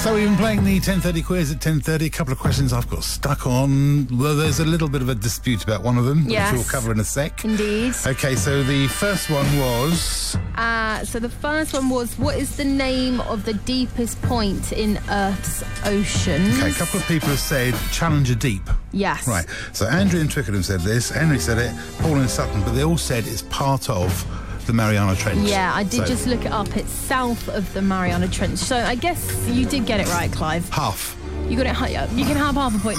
So we've been playing the 10:30 quiz at 10:30. A couple of questions I've got stuck on. Well, there's a little bit of a dispute about one of them, yes, which we'll cover in a sec. Indeed. Okay, so the first one was... what is the name of the deepest point in Earth's oceans? Okay, a couple of people have said Challenger Deep. Yes. Right, so Andrew in Twickenham said this, Henry said it, Paul in Sutton, but they all said it's part of the Mariana Trench. Yeah, I did just look it up. It's south of the Mariana Trench. So I guess you did get it right, Clive. Half. You got it. You can have half a point.